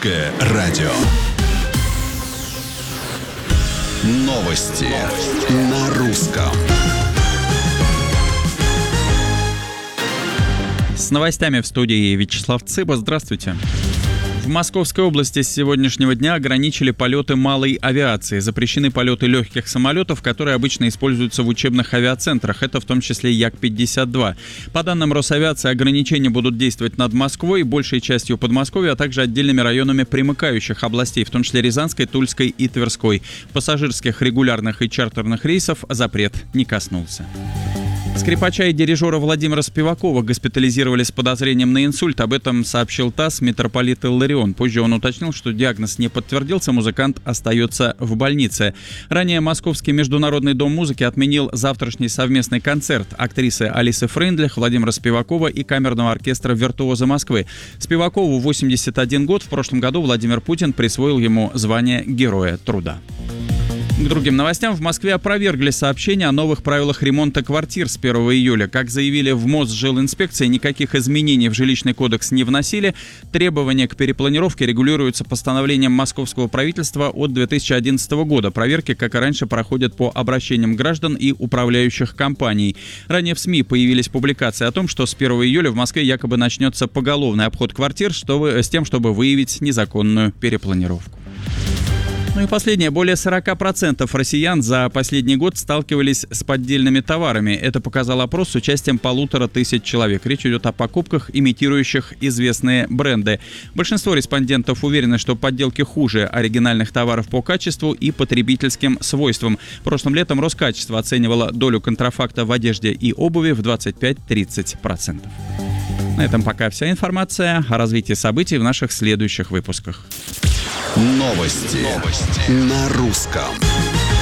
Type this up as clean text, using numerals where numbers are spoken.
Радио. Новости на русском. С новостями в студии Вячеслав Цыба. Здравствуйте. В Московской области с сегодняшнего дня ограничили полеты малой авиации. Запрещены полеты легких самолетов, которые обычно используются в учебных авиацентрах. Это в том числе Як-52. По данным Росавиации, ограничения будут действовать над Москвой, большей частью Подмосковья, а также отдельными районами примыкающих областей, в том числе Рязанской, Тульской и Тверской. Пассажирских регулярных и чартерных рейсов запрет не коснулся. Скрипача и дирижера Владимира Спивакова госпитализировали с подозрением на инсульт. Об этом сообщил ТАСС митрополит Илларион. Позже он уточнил, что диагноз не подтвердился, музыкант остается в больнице. Ранее Московский международный дом музыки отменил завтрашний совместный концерт актрисы Алисы Фрейндлих, Владимира Спивакова и камерного оркестра «Виртуозы Москвы». Спивакову 81 год. В прошлом году Владимир Путин присвоил ему звание Героя труда. К другим новостям. В Москве опровергли сообщение о новых правилах ремонта квартир с 1 июля. Как заявили в Мосжилинспекции, никаких изменений в жилищный кодекс не вносили. Требования к перепланировке регулируются постановлением московского правительства от 2011 года. Проверки, как и раньше, проходят по обращениям граждан и управляющих компаний. Ранее в СМИ появились публикации о том, что с 1 июля в Москве якобы начнется поголовный обход квартир с тем, чтобы выявить незаконную перепланировку. Ну и последнее. Более 40% россиян за последний год сталкивались с поддельными товарами. Это показал опрос с участием 1500 человек. Речь идет о покупках, имитирующих известные бренды. Большинство респондентов уверены, что подделки хуже оригинальных товаров по качеству и потребительским свойствам. Прошлым летом Роскачество оценивало долю контрафакта в одежде и обуви в 25-30%. На этом пока вся информация. О развитии событий в наших следующих выпусках. Новости на русском.